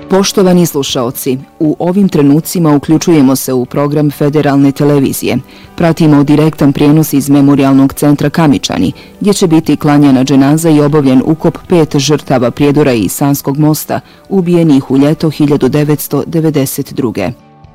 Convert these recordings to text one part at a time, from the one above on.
Poštovani slušaoci, u ovim trenucima uključujemo se u program Federalne televizije. Pratimo direktan prijenos iz Memorijalnog centra Kamičani, gdje će biti klanjana dženaza i obavljen ukop 5 žrtava Prijedora i Sanskog mosta, ubijenih u ljeto 1992.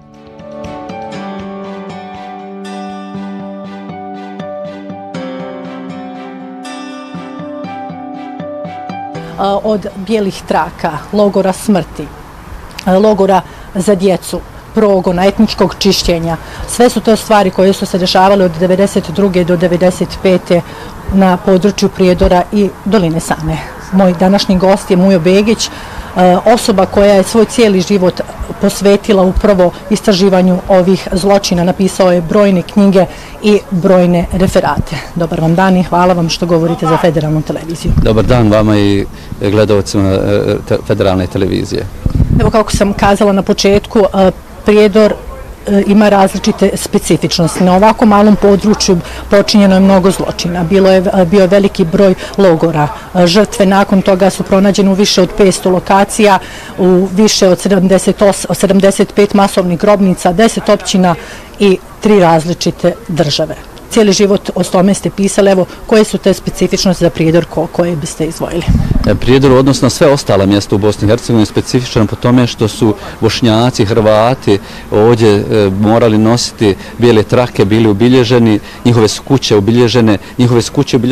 Od bijelih traka, logora smrti, logora za djecu, progona, etničkog čišćenja. Sve su to stvari koje su se dešavale od 1992. do 1995. na području Prijedora i Doline Sane. Moj današnji gost je Mujo Begić, osoba koja je svoj cijeli život posvetila upravo istraživanju ovih zločina. Napisao je brojne knjige i brojne referate. Dobar vam dan i hvala vam što govorite za Federalnu televiziju. Dobar dan vama i gledalcima Federalne televizije. Evo kako sam kazala na početku, Prijedor ima različite specifičnosti. Na ovako malom području počinjeno je mnogo zločina. Bio je veliki broj logora. Žrtve nakon toga su pronađene u više od 500 lokacija, u više od 75 masovnih grobnica, 10 općina i 3 različite države. Cijeli život o tome ste pisali. Evo, koje su te specifičnosti za Prijedor koje biste izdvojili? Prijedor, odnosno sve ostala mjesta u Bosni i Hercegovini, specifičan po tome što su Bošnjaci, Hrvati ovdje morali nositi bijele trake, bili obilježeni, njihove su kuće obilježene,